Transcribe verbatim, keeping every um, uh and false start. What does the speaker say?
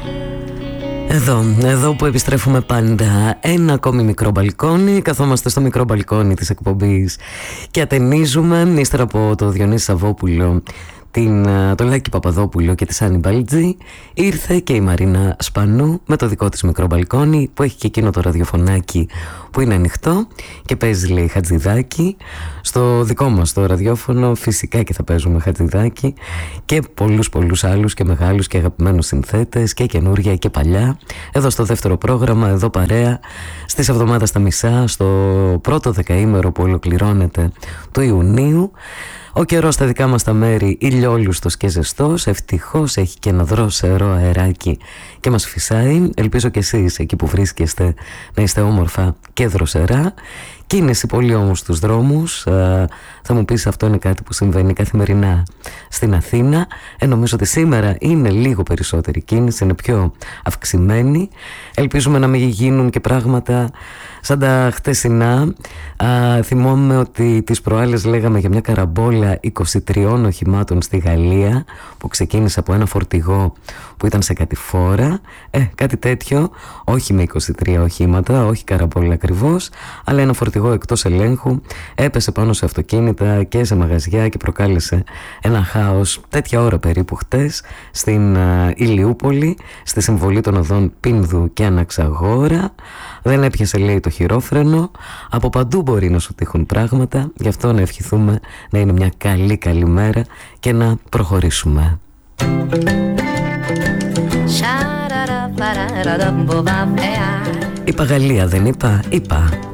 Εδώ, εδώ που επιστρέφουμε πάντα, ένα ακόμη μικρό μπαλκόνι. Καθόμαστε στο μικρό μπαλκόνι της εκπομπής και ατενίζουμε, ύστερα από το Διονύση Σαββόπουλο, την, τον Λάκη Παπαδόπουλο και τη Σάνι Μπαλτζή, ήρθε και η Μαρίνα Σπανού με το δικό της μικρό μπαλκόνι, που έχει και εκείνο το ραδιοφωνάκι που είναι ανοιχτό και παίζει, λέει, Χατζηδάκη. Στο δικό μας το ραδιόφωνο φυσικά και θα παίζουμε Χατζηδάκη και πολλούς πολλούς άλλους και μεγάλους και αγαπημένους συνθέτες και καινούρια και παλιά. Εδώ στο δεύτερο πρόγραμμα, εδώ παρέα, στις εβδομάδες στα μισά, στο πρώτο δεκαήμερο που ολοκληρώνεται του Ιουνίου. Ο καιρός στα δικά μας τα μέρη ηλιόλουστος και ζεστός. Ευτυχώς έχει και ένα δρόσερο αεράκι και μας φυσάει. Ελπίζω και εσείς εκεί που βρίσκεστε να είστε όμορφα και δροσερά. Κίνηση πολύ όμως στους δρόμους. Α, θα μου πεις, αυτό είναι κάτι που συμβαίνει καθημερινά στην Αθήνα. Ε, νομίζω ότι σήμερα είναι λίγο περισσότερη κίνηση, είναι πιο αυξημένη. Ελπίζουμε να μην γίνουν και πράγματα σαν τα χτεσινά. Α, θυμόμαι ότι τις προάλλες λέγαμε για μια καραμπόλα είκοσι τριών οχημάτων στη Γαλλία που ξεκίνησε από ένα φορτηγό που ήταν σε κατηφόρα. Ε, κάτι τέτοιο, όχι με είκοσι τρία οχήματα, όχι καραμπόλα ακριβώς, αλλά ένα φορτηγό εκτός ελέγχου έπεσε πάνω σε αυτοκίνητα και σε μαγαζιά και προκάλεσε ένα χάος. Τέτοια ώρα περίπου χτες στην α, Ηλιούπολη, στη συμβολή των οδών Πίνδου και Αναξαγόρα. Δεν έπιασε, λέει, το χειρόφρενο. Από παντού μπορεί να σου τύχουν πράγματα. Γι' αυτό να ευχηθούμε να είναι μια καλή καλή μέρα και να προχωρήσουμε. Είπα Γαλλία, δεν είπα? Είπα.